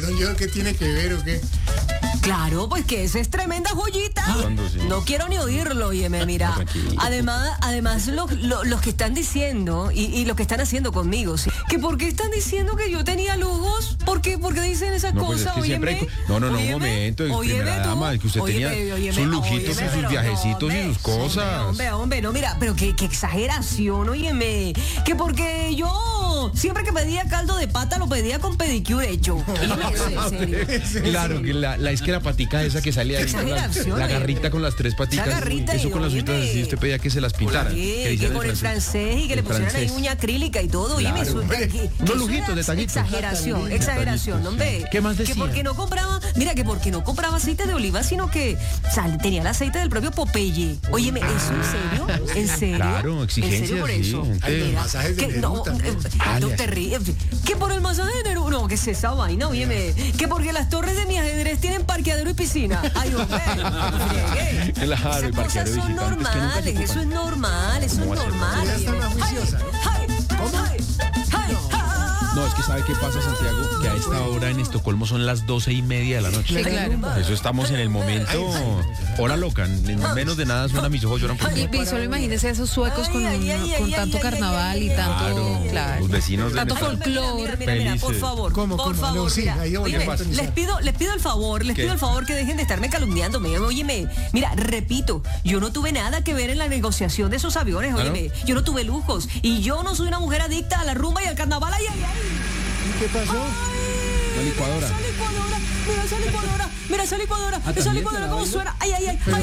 ladrón, ¿yo qué tiene que ver o qué? Claro, pues que esa es tremenda joyita. Sí. No quiero ni oírlo, óyeme, mira. No, además los que están diciendo y lo que están haciendo conmigo, ¿sí? Que por qué están diciendo que yo tenía lujos, ¿por qué dicen esas No, pues cosas, es que óyeme? siempre un momento, primera dama, que usted tenía sus lujitos y sus viajecitos y sus cosas. Hombre, no, mira, pero qué exageración, óyeme. Que porque yo siempre que pedía caldo de pata lo pedía con pedicure hecho. Óyeme, en serio. Claro, que es que la patica esa que salía ahí, la garrita con las tres patitas, eso con las uñitas así, usted pedía que se las pintaran. Que con el francés y que le pusieran ahí uña acrílica y todo, óyeme, unos lujitos, detallitos. Exageración, hombre. ¿Qué más decía? Que porque no compraba aceite de oliva, sino que tenía el aceite del propio Popeye. Óyeme, ¿eso en serio? Claro, exigencias, ¿en serio por eso? sí. Ay, los masajes de Nerú también. No te ríes. Que por el masaje de Nerú, no, que es esa vaina, óyeme. Que porque las torres de mi ajedrez tienen parqueadero y piscina. Ay, hombre, Claro, esas cosas son normales, eso es normal. Ya está más juiciosa, No, es que ¿sabe qué pasa, Santiago? Que a esta hora en Estocolmo son las 12:30 de la noche. Sí, claro. Eso estamos en el momento, hora loca, en menos de nada suena mis ojos lloran por mí. Y solo imagínese esos suecos con tanto carnaval y tanto, claro, los vecinos tanto folclor. Mira, por favor, ¿Cómo? por favor, No, sí, mira, ahí voy a óyeme, puntualizar. les pido el favor que dejen de estarme calumniándome. Óyeme, mira, repito, yo no tuve nada que ver en la negociación de esos aviones, óyeme, yo no tuve lujos y yo no soy una mujer adicta a la rumba y al carnaval. Ay. ¿Qué pasó? La licuadora. Mira esa licuadora cómo suena. Ay.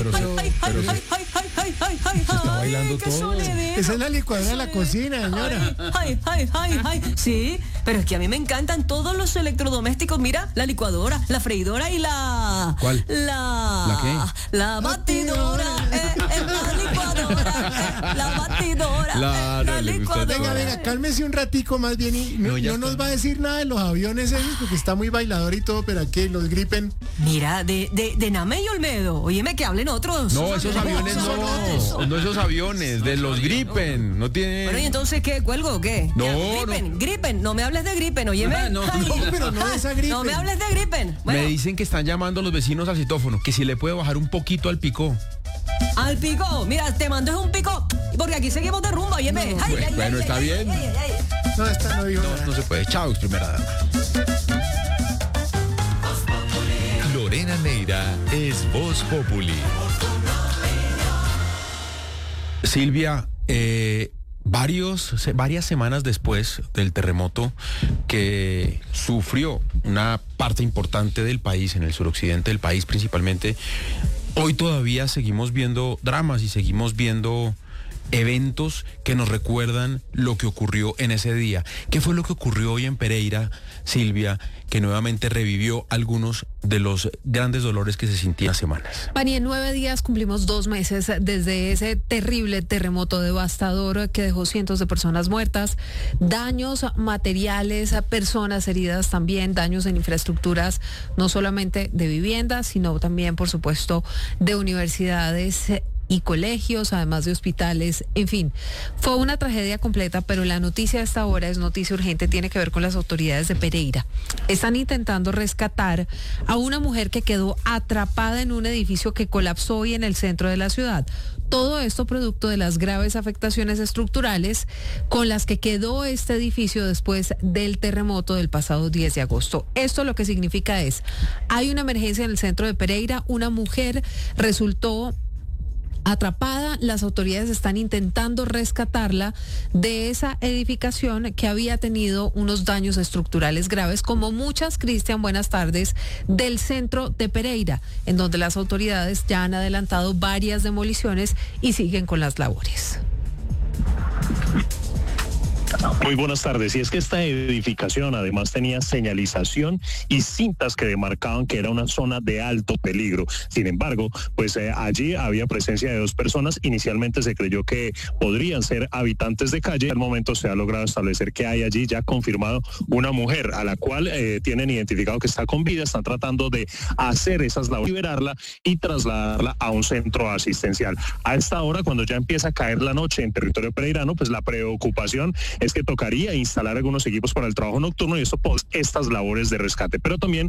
Está bailando qué todo. soledad. Esa es la licuadora de la cocina, señora. Ay. Sí, pero es que a mí me encantan todos los electrodomésticos. Mira, la licuadora, la freidora y la... ¿Cuál? ¿La qué? La batidora. La licuadora. La batidora. Claro, La le gusta licuadora. Venga, cálmese un ratico más bien y no nos va a decir nada de los aviones esos porque está muy bailador y todo, pero aquí los Gripen. Mira, de Name y Olmedo. Óyeme, que hablen otros. No, esos aviones no esos aviones, de los Gripen, no tiene... Bueno, ¿y entonces qué? ¿Cuelgo o qué? No, Gripen, no me hables de Gripen, óyeme. No, pero no de esa Gripen. No me hables de Gripen. Bueno, Me dicen que están llamando los vecinos al citófono, que si le puede bajar un poquito al picó. al pico. Mira, te mando es un pico, porque aquí seguimos de rumba, óyeme. Bueno, está bien. No, esta no dijo nada. No se puede. Chao, primera dama. Lorena Neira es Voz Populi. Silvia, varias semanas después del terremoto que sufrió una parte importante del país, en el suroccidente del país principalmente, hoy todavía seguimos viendo dramas y seguimos viendo eventos que nos recuerdan lo que ocurrió en ese día. ¿Qué fue lo que ocurrió hoy en Pereira, Silvia, que nuevamente revivió algunos de los grandes dolores que se sentían hace semanas? Pani, en 9 días cumplimos 2 meses desde ese terrible terremoto devastador que dejó cientos de personas muertas, daños materiales, personas heridas también, daños en infraestructuras, no solamente de viviendas, sino también, por supuesto, de universidades y colegios, además de hospitales, en fin, fue una tragedia completa, pero la noticia a esta hora es noticia urgente, tiene que ver con las autoridades de Pereira. Están intentando rescatar a una mujer que quedó atrapada en un edificio que colapsó hoy en el centro de la ciudad. Todo esto producto de las graves afectaciones estructurales con las que quedó este edificio después del terremoto del pasado 10 de agosto. Esto lo que significa es, hay una emergencia en el centro de Pereira, una mujer resultó atrapada, las autoridades están intentando rescatarla de esa edificación que había tenido unos daños estructurales graves, como muchas, Cristian, buenas tardes, del centro de Pereira, en donde las autoridades ya han adelantado varias demoliciones y siguen con las labores. Muy buenas tardes. Y es que esta edificación además tenía señalización y cintas que demarcaban que era una zona de alto peligro. Sin embargo, pues allí había presencia de 2 personas. Inicialmente se creyó que podrían ser habitantes de calle. Al momento se ha logrado establecer que hay allí ya confirmado una mujer a la cual tienen identificado que está con vida. Están tratando de hacer esas labores, liberarla y trasladarla a un centro asistencial. A esta hora, cuando ya empieza a caer la noche en territorio pereirano, pues la preocupación es que tocaría instalar algunos equipos para el trabajo nocturno y esto pues estas labores de rescate, pero también